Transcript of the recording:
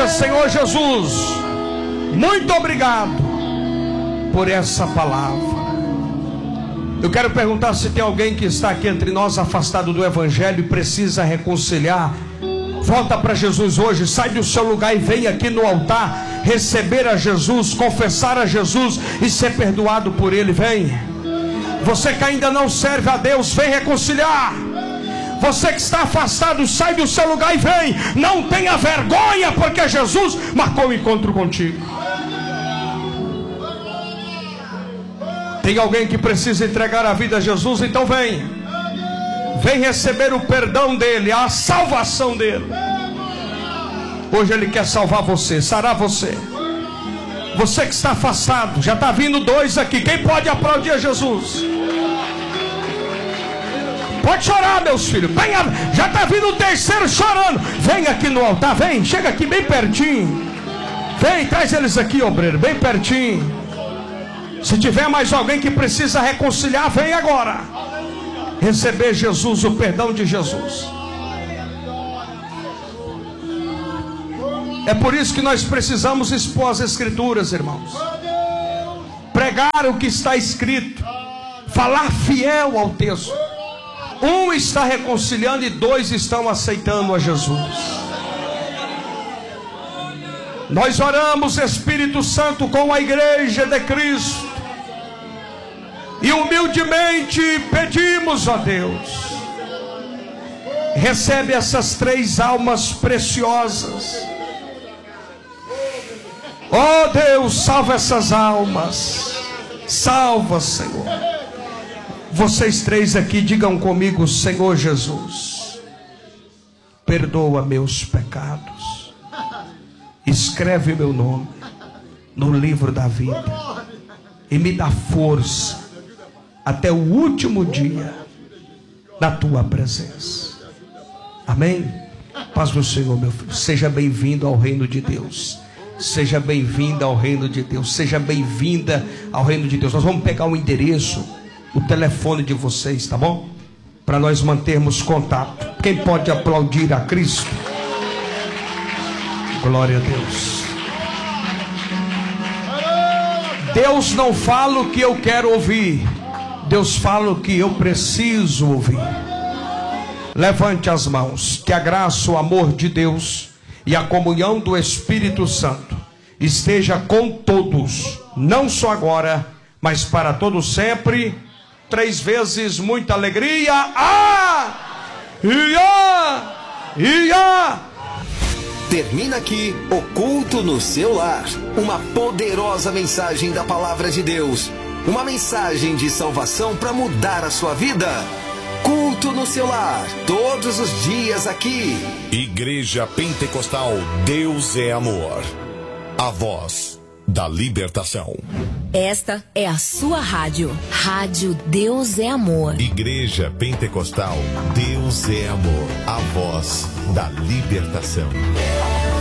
Aleluia, Senhor Jesus. Muito obrigado por essa palavra. Eu quero perguntar se tem alguém que está aqui entre nós afastado do Evangelho e precisa reconciliar. Volta para Jesus hoje, sai do seu lugar e vem aqui no altar receber a Jesus, confessar a Jesus e ser perdoado por Ele. Vem. Você que ainda não serve a Deus, vem reconciliar. Você que está afastado, sai do seu lugar e vem. Não tenha vergonha, porque Jesus marcou um encontro contigo. Tem alguém que precisa entregar a vida a Jesus? Então vem. Vem receber o perdão dele, a salvação dele. Hoje ele quer salvar você, sarar você. Você que está afastado, já está vindo 2 aqui. Quem pode aplaudir a Jesus? Pode chorar, meus filhos. Venha, já está vindo o 3º chorando. Vem aqui no altar, vem, chega aqui bem pertinho. Vem, traz eles aqui, obreiro, bem pertinho. Se tiver mais alguém que precisa reconciliar, vem agora receber Jesus, o perdão de Jesus. É por isso que nós precisamos expor as Escrituras, irmãos. Pregar o que está escrito, falar fiel ao texto. 1 está reconciliando e 2 estão aceitando a Jesus. Nós oramos, Espírito Santo, com a igreja de Cristo, e humildemente pedimos a Deus, recebe essas 3 almas preciosas. Oh Deus, salva essas almas. Salva, Senhor. Vocês 3 aqui, digam comigo: Senhor Jesus, perdoa meus pecados, escreve meu nome no livro da vida e me dá força até o último dia na tua presença. Amém? Paz do Senhor, meu filho. Seja bem-vindo ao reino de Deus. Seja bem-vinda ao reino de Deus. Seja bem-vinda ao reino de Deus. Nós vamos pegar o endereço, o telefone de vocês, tá bom? Para nós mantermos contato. Quem pode aplaudir a Cristo? Glória a Deus. Deus não fala o que eu quero ouvir. Deus fala o que eu preciso ouvir. Levante as mãos. Que a graça, o amor de Deus e a comunhão do Espírito Santo esteja com todos, não só agora, mas para todos sempre. 3 vezes muita alegria. Termina aqui o culto no seu lar. Uma poderosa mensagem da palavra de Deus. Uma mensagem de salvação para mudar a sua vida. Culto no seu lar, todos os dias aqui. Igreja Pentecostal Deus é Amor. A voz da libertação. Esta é a sua rádio. Rádio Deus é Amor. Igreja Pentecostal Deus é Amor. A voz da libertação.